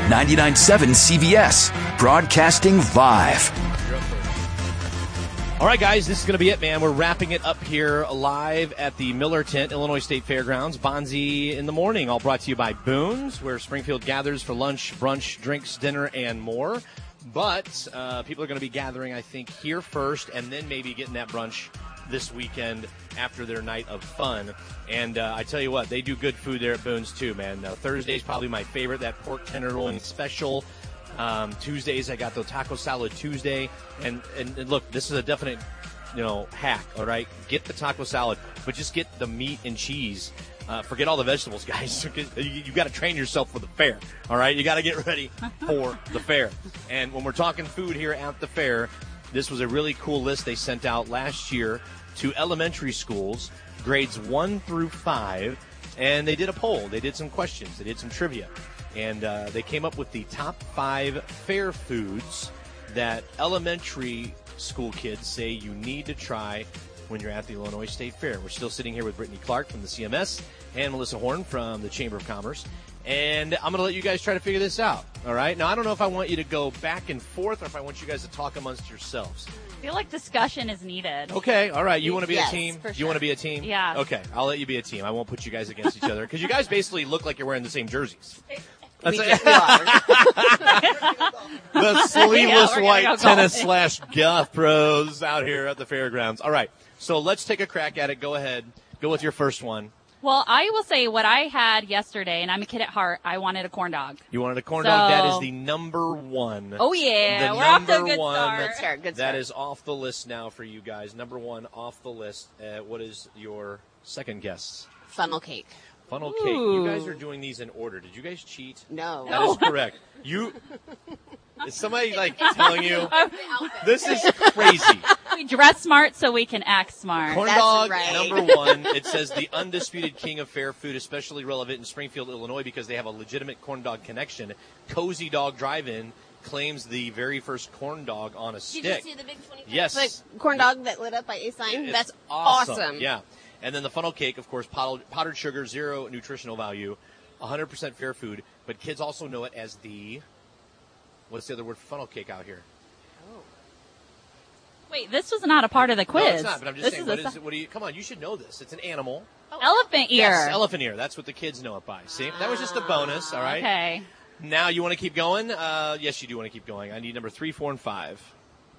99.7 CBS, broadcasting live. All right, guys, this is going to be it, man. We're wrapping it up here live at the Miller Tent, Illinois State Fairgrounds. Bonzi in the morning, all brought to you by Boone's, where Springfield gathers for lunch, brunch, drinks, dinner, and more. But people are going to be gathering, I think, here first, and then maybe getting that brunch this weekend after their night of fun. And I tell you what, they do good food there at Boone's, too, man. Thursday's probably my favorite, that pork tenderloin special. Tuesdays, I got the taco salad Tuesday. And look, this is a definite, hack, all right? Get the taco salad, but just get the meat and cheese. Forget all the vegetables, guys. You got to train yourself for the fair, all right? You got to get ready for the fair. And when we're talking food here at the fair, this was a really cool list they sent out last year to elementary schools, grades 1 through 5, and they did a poll. They did some questions. They did some trivia. And they came up with the top 5 fair foods that elementary school kids say you need to try when you're at the Illinois State Fair. We're still sitting here with Brittany Clark from the CMS and Melissa Horn from the Chamber of Commerce. And I'm going to let you guys try to figure this out, all right? Now, I don't know if I want you to go back and forth or if I want you guys to talk amongst yourselves. I feel like discussion is needed. Okay, all right. You want to be Yes, a team? for sure. You want to be a team? Yeah. Okay, I'll let you be a team. I won't put you guys against each other because you guys basically look like you're wearing the same jerseys. That's We it. just are. The sleeveless we're gonna white go tennis golfing. / golf pros out here at the fairgrounds. All right, so let's take a crack at it. Go ahead. Go with your first one. Well, I will say what I had yesterday, and I'm a kid at heart, I wanted a corn dog. You wanted a corn dog? That is So- the number one. Oh, yeah. The We're off to a number good one. start. Good start, good That start. is off the list now for you guys. Number one off the list. What is your second guess? Funnel cake. Funnel cake. You Ooh. guys are doing these in order. Did you guys cheat? No. That is correct. Is somebody telling you this is crazy? We dress smart so we can act smart. Corn That's dog, right. number one. It says the undisputed king of fair food, especially relevant in Springfield, Illinois, because they have a legitimate corn dog connection. Cozy Dog Drive-In claims the very first corn dog on a stick. Did you see the big 25 Yes. foot corn dog that lit up by A-Sign? It's That's awesome. Yeah. And then the funnel cake, of course, powdered sugar, zero nutritional value, 100% fair food. But kids also know it as what's the other word for funnel cake out here? Wait, this was not a part of the quiz. No, it's not, but I'm just saying, This what do you, come on, you should know this. It's an animal. elephant ear. Yes, elephant ear. That's what the kids know it by. See? That was just a bonus, all right? Okay. Now, you want to keep going? Yes, you do want to keep going. I need number 3, 4, and 5.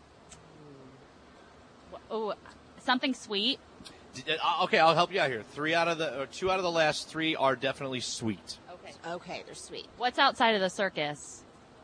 Oh, something sweet. Okay, I'll help you out here. 2 out of the last 3 are definitely sweet. Okay, they're sweet. What's outside of the circus?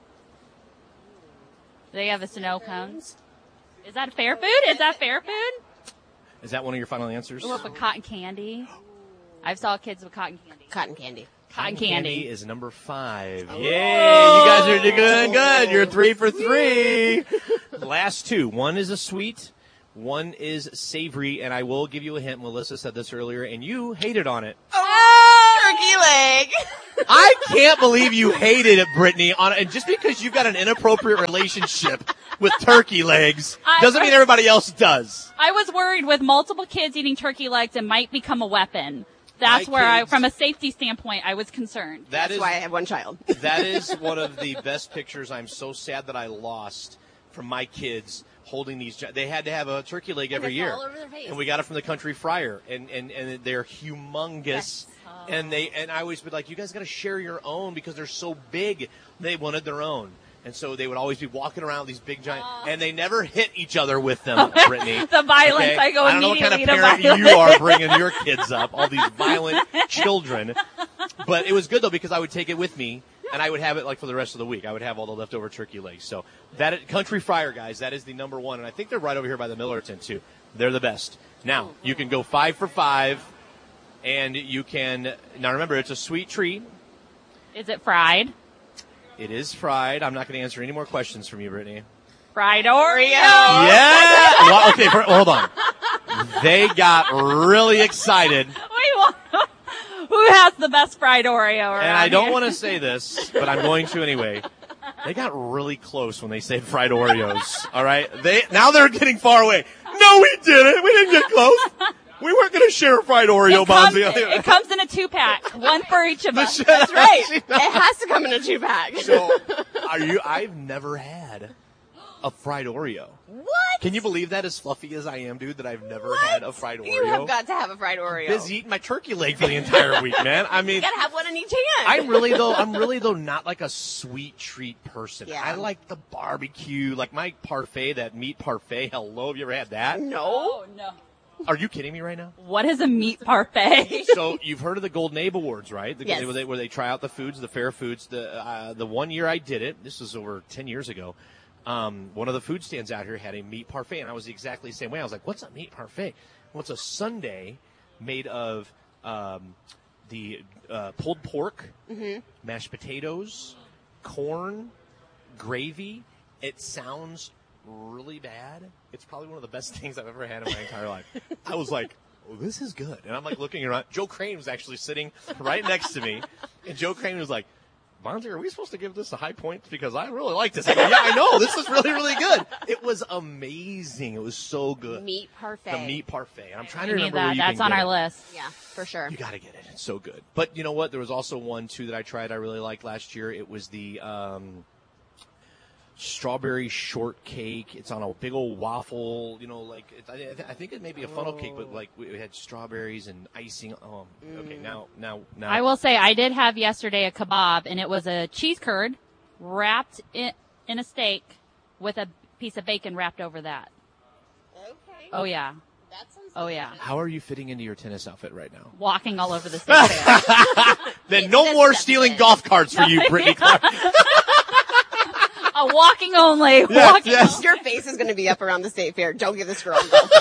Do they have the snow cones? Is that fair food? Is that fair food? Is that one of your final answers? Or with cotton candy? I've saw kids with cotton candy. Cotton candy. Cotton candy. is number 5. Yay! You guys are doing good. You're 3 for 3. Last 2. One is a sweet. One is savory. And I will give you a hint. Melissa said this earlier, and you hated on it. Turkey leg. I can't believe you hated it, Brittany. And just because you've got an inappropriate relationship with turkey legs doesn't mean everybody else does. I was worried with multiple kids eating turkey legs, it might become a weapon. That's where from a safety standpoint, I was concerned. That's why I have one child. That is one of the best pictures. I'm so sad that I lost from my kids holding these. They had to have a turkey leg every year. All over their face. And we got it from the Country Fryer. And they're humongous. Yes. And I always be like, you guys got to share your own because they're so big. They wanted their own. And so they would always be walking around with these big giant, and they never hit each other with them, Brittany. The violence, Okay? I go I don't know what kind of immediately to parent violence. you are bringing your kids up, all these violent children. But it was good, though, because I would take it with me, and I would have it, for the rest of the week. I would have all the leftover turkey legs. So that Country Fryer, guys, that is the number one. And I think they're right over here by the Millerton, too. They're the best. Now, you can go 5 for 5, and you can – now, remember, it's a sweet treat. Is it fried? It is fried. I'm not going to answer any more questions from you, Brittany. Fried Oreo. Yeah. Well, okay, hold on. They got really excited. Who has the best fried Oreo around And I don't here? want to say this, but I'm going to anyway. They got really close when they said fried Oreos. All right? Now they're getting far away. No, we didn't. We didn't get close. We weren't going to share a fried Oreo, Bonzi. It comes in a 2-pack, one for each of us. That's right. It has to come in a 2-pack. So, I've never had a fried Oreo. What? Can you believe that, as fluffy as I am, dude, that I've never had a fried Oreo? You have got to have a fried Oreo. Busy eating my turkey leg for the entire week, man. I mean, you gotta have one in each hand. I'm really though not like a sweet treat person. Yeah. I like the barbecue, like my parfait, that meat parfait. Hello, have you ever had that? No. Oh, no. Are you kidding me right now? What is a meat parfait? So you've heard of the Golden Abe Awards, right? Yes. Where they try out the foods, the fair foods. The 1 year I did it, this was over 10 years ago. One of the food stands out here had a meat parfait, and I was exactly the same way. I was like, what's a meat parfait? Well, it's a sundae made of the pulled pork, mashed potatoes, corn, gravy. It sounds really bad. It's probably one of the best things I've ever had in my entire life. I was like, oh, this is good. And I'm like looking around. Joe Crane was actually sitting right next to me, and Joe Crane was like, Bonzi, are we supposed to give this a high point? Because I really like this. I go, yeah, I know. This is really, really good. It was amazing. It was so good. Meat parfait. The meat parfait. And I'm trying We to need remember where that. you That's can on get our it. list. Yeah, for sure. You got to get it. It's so good. But you know what? There was also one, too, that I tried I really liked last year. It was the strawberry shortcake. It's on a big old waffle. You know, like I think it may be a funnel cake, but like we had strawberries and icing. Okay, now. I will say I did have yesterday a kebab, and it was a cheese curd wrapped in a steak with a piece of bacon wrapped over that. Okay. Oh, yeah. That sounds Oh, yeah. How are you fitting into your tennis outfit right now? Walking all over the state fair. Then no more stealing golf carts for you, Brittany Clark. Walking only. Yes, Walking yes. only. Your face is going to be up around the state fair. Don't give this girl a golf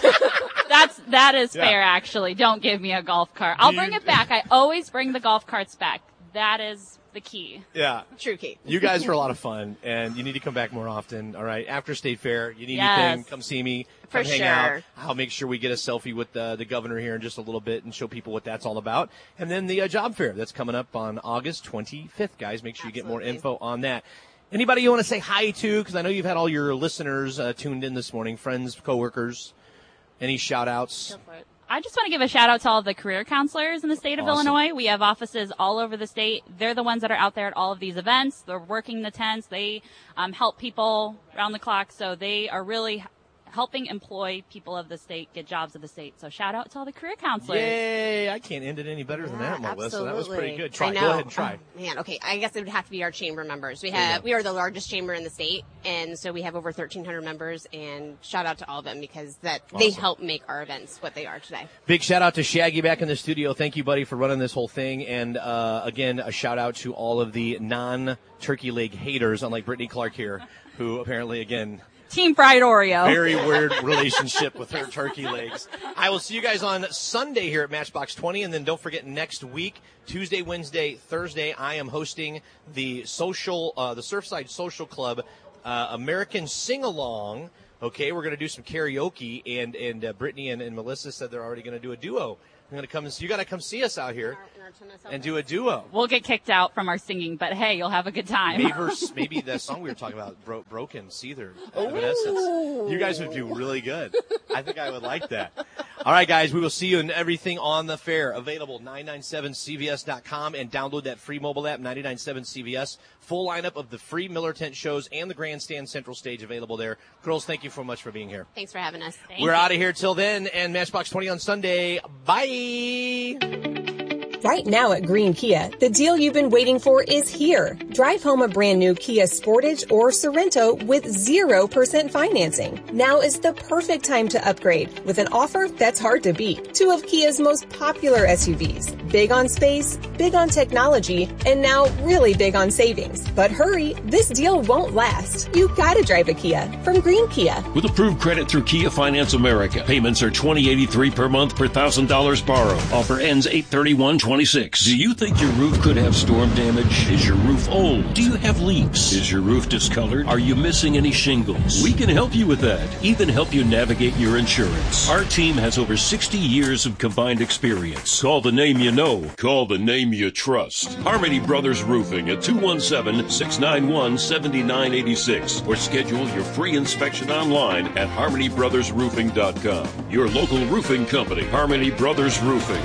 cart. That is Yeah. fair, actually. Don't give me a golf cart. I'll bring it back. I always bring the golf carts back. That is the key. Yeah. True key. You guys are a lot of fun, and you need to come back more often, all right? After State Fair, you need Yes. anything, come see me. Come For hang sure. out. I'll make sure we get a selfie with the governor here in just a little bit and show people what that's all about. And then the job fair that's coming up on August 25th, guys. Make sure you get more info on that. Anybody you want to say hi to? Because I know you've had all your listeners tuned in this morning, friends, coworkers. Any shout-outs? I just want to give a shout out to all of the career counselors in the state of Awesome. Illinois. We have offices all over the state. They're the ones that are out there at all of these events. They're working the tents. They help people around the clock. So they are really helping employ people of the state get jobs of the state. So shout out to all the career counselors. Yay! I can't end it any better than that, Melissa. That was pretty good. Try. I know. Go ahead and try. Oh, man, okay. I guess it would have to be our chamber members. We are the largest chamber in the state, and so we have over 1,300 members. And shout out to all of them because they Awesome. help make our events what they are today. Big shout out to Shaggy back in the studio. Thank you, buddy, for running this whole thing. And again, a shout out to all of the non-turkey leg haters, unlike Brittany Clark here, who apparently, again, Team Fried Oreo. very weird relationship with her turkey legs. I will see you guys on Sunday here at Matchbox 20, and then don't forget next week, Tuesday, Wednesday, Thursday, I am hosting the Surfside Social Club American Sing-Along. Okay, we're going to do some karaoke, and Brittany and Melissa said they're already going to do a duo. I'm going to come and see. You got to come see us out here and do a duo. We'll get kicked out from our singing, but hey, you'll have a good time. Maybe that song we were talking about, Broken Seether, Evanescence. You guys would do really good. I think I would like that. All right, guys, we will see you in everything on the fair. Available 997cvs.com and download that free mobile app, 997CVS. Full lineup of the free Miller Tent shows and the Grandstand Central Stage available there. Girls, thank you so much for being here. Thanks for having us. We're out of here till then, and Matchbox 20 on Sunday. Bye! Right now at Green Kia, the deal you've been waiting for is here. Drive home a brand new Kia Sportage or Sorrento with 0% financing. Now is the perfect time to upgrade with an offer that's hard to beat. Two of Kia's most popular SUVs. Big on space, big on technology, and now really big on savings. But hurry, this deal won't last. You gotta drive a Kia from Green Kia. With approved credit through Kia Finance America, payments are $20.83 per month per $1,000 borrowed. Offer ends 8/31/2020. 26. Do you think your roof could have storm damage? Is your roof old? Do you have leaks? Is your roof discolored? Are you missing any shingles? We can help you with that. Even help you navigate your insurance. Our team has over 60 years of combined experience. Call the name you know. Call the name you trust. Harmony Brothers Roofing at 217-691-7986 or schedule your free inspection online at harmonybrothersroofing.com. Your local roofing company, Harmony Brothers Roofing,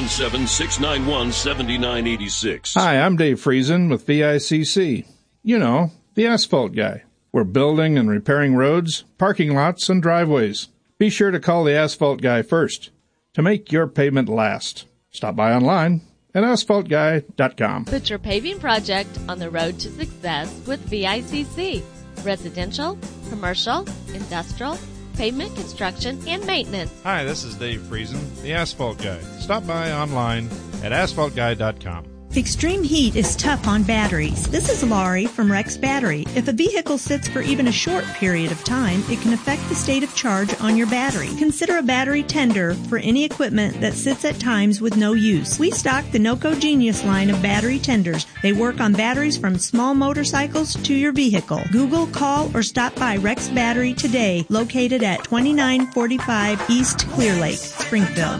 217-691-7986. Hi, I'm Dave Friesen with VICC. You know, the asphalt guy. We're building and repairing roads, parking lots, and driveways. Be sure to call the asphalt guy first to make your pavement last. Stop by online at asphaltguy.com. Put your paving project on the road to success with VICC. Residential, commercial, industrial, pavement construction, and maintenance. Hi, this is Dave Friesen, the asphalt guy. Stop by online at asphaltguy.com. Extreme heat is tough on batteries. This is Laurie from Rex Battery. If a vehicle sits for even a short period of time, it can affect the state of charge on your battery. Consider a battery tender for any equipment that sits at times with no use. We stock the NOCO Genius line of battery tenders. They work on batteries from small motorcycles to your vehicle. Google, call, or stop by Rex Battery today, located at 2945 East Clear Lake, Springfield.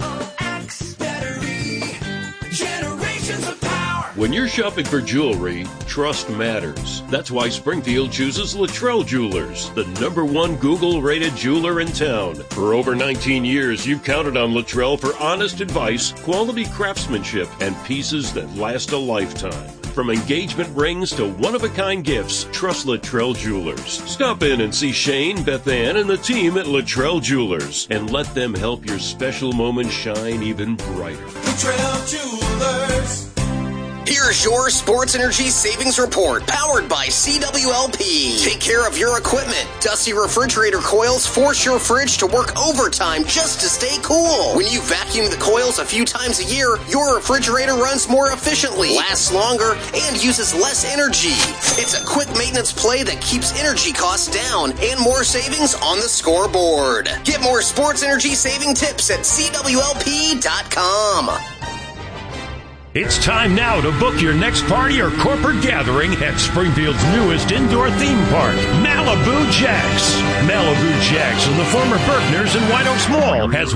When you're shopping for jewelry, trust matters. That's why Springfield chooses Luttrell Jewelers, the #1 Google-rated jeweler in town. For over 19 years, you've counted on Luttrell for honest advice, quality craftsmanship, and pieces that last a lifetime. From engagement rings to one-of-a-kind gifts, trust Luttrell Jewelers. Stop in and see Shane, Beth Ann, and the team at Luttrell Jewelers, and let them help your special moments shine even brighter. Luttrell Jewelers. Here's your Sports Energy Savings Report, powered by CWLP. Take care of your equipment. Dusty refrigerator coils force your fridge to work overtime just to stay cool. When you vacuum the coils a few times a year, your refrigerator runs more efficiently, lasts longer, and uses less energy. It's a quick maintenance play that keeps energy costs down and more savings on the scoreboard. Get more sports energy saving tips at CWLP.com. It's time now to book your next party or corporate gathering at Springfield's newest indoor theme park, Malibu Jacks. Malibu Jacks and the former Berkners in White Oaks Mall has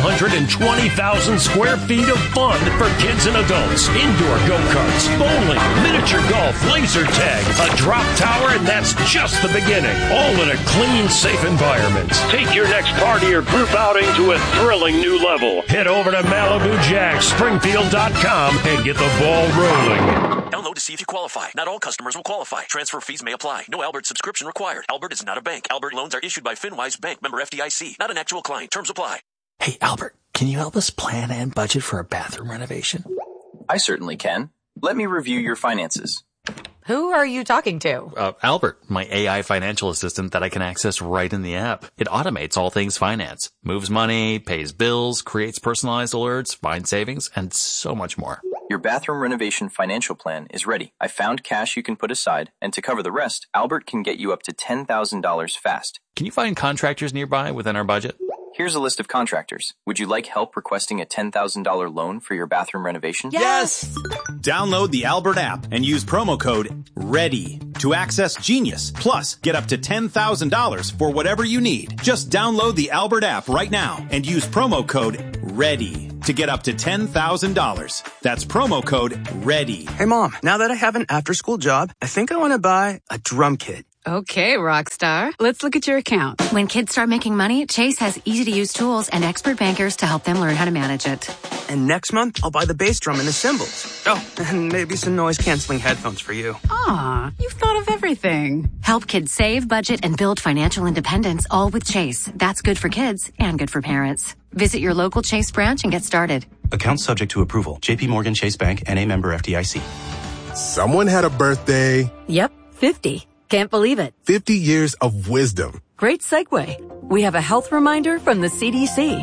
120,000 square feet of fun for kids and adults. Indoor go-karts, bowling, miniature golf, laser tag, a drop tower, and that's just the beginning. All in a clean, safe environment. Take your next party or group outing to a thrilling new level. Head over to Malibu Jacks, Springfield.com, and get the ball rolling. Download to see if you qualify. Not all customers will qualify. Transfer fees may apply. No Albert subscription required. Albert is not a bank. Albert loans are issued by FinWise Bank, member FDIC. Not an actual client. Terms apply. Hey, Albert, can you help us plan and budget for a bathroom renovation? I certainly can. Let me review your finances. Who are you talking to? Albert, my AI financial assistant that I can access right in the app. It automates all things finance, moves money, pays bills, creates personalized alerts, finds savings, and so much more. Your bathroom renovation financial plan is ready. I found cash you can put aside, and to cover the rest, Albert can get you up to $10,000 fast. Can you find contractors nearby within our budget? Here's a list of contractors. Would you like help requesting a $10,000 loan for your bathroom renovation? Yes! Download the Albert app and use promo code READY to access Genius. Plus, get up to $10,000 for whatever you need. Just download the Albert app right now and use promo code READY to get up to $10,000. That's promo code READY. Hey, Mom, now that I have an after-school job, I think I want to buy a drum kit. Okay, Rockstar. Let's look at your account. When kids start making money, Chase has easy-to-use tools and expert bankers to help them learn how to manage it. And next month, I'll buy the bass drum and the cymbals. Oh, and maybe some noise-canceling headphones for you. Aw, you've thought of everything. Help kids save, budget, and build financial independence, all with Chase. That's good for kids and good for parents. Visit your local Chase branch and get started. Account subject to approval. JP Morgan Chase Bank, N.A. member FDIC. Someone had a birthday. Yep, 50. Can't believe it. 50 years of wisdom. Great segue. We have a health reminder from the CDC.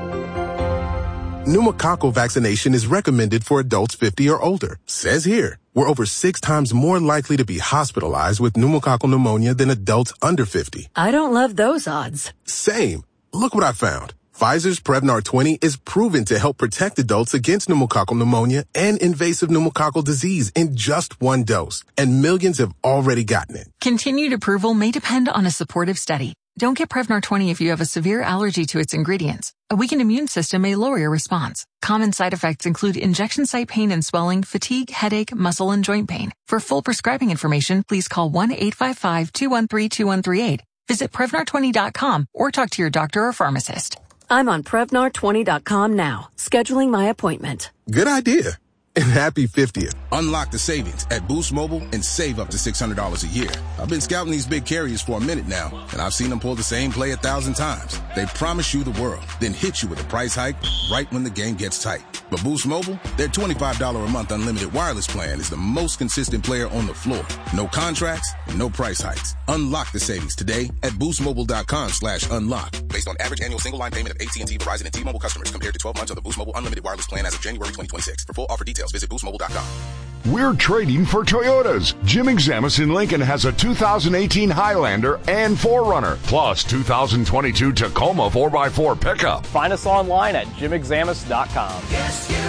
Pneumococcal vaccination is recommended for adults 50 or older. Says here, we're over 6 times more likely to be hospitalized with pneumococcal pneumonia than adults under 50. I don't love those odds. Same. Look what I found. Pfizer's Prevnar 20 is proven to help protect adults against pneumococcal pneumonia and invasive pneumococcal disease in just one dose, and millions have already gotten it. Continued approval may depend on a supportive study. Don't get Prevnar 20 if you have a severe allergy to its ingredients. A weakened immune system may lower your response. Common side effects include injection site pain and swelling, fatigue, headache, muscle, and joint pain. For full prescribing information, please call 1-855-213-2138. Visit Prevnar20.com or talk to your doctor or pharmacist. I'm on Prevnar20.com now, scheduling my appointment. Good idea. And happy 50th. Unlock the savings at Boost Mobile and save up to $600 a year. I've been scouting these big carriers for a minute now, and I've seen them pull the same play 1,000 times. They promise you the world, then hit you with a price hike right when the game gets tight. But Boost Mobile, their $25 a month unlimited wireless plan is the most consistent player on the floor. No contracts, no price hikes. Unlock the savings today at boostmobile.com/unlock. Based on average annual single line payment of AT&T, Verizon, and T-Mobile customers compared to 12 months of the Boost Mobile unlimited wireless plan as of January 2026. For full offer details, visit boostmobile.com. We're trading for Toyotas. Jim Examus in Lincoln has a 2018 Highlander and 4Runner, plus 2022 Tacoma 4x4 pickup. Find us online at jimexamus.com. Yes, you